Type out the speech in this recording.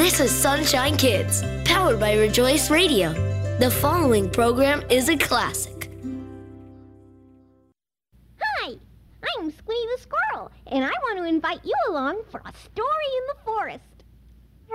This is Sunshine Kids, powered by Rejoice Radio. The following program is a classic. Hi, I'm Squee the Squirrel, and I want to invite you along for a story in the forest.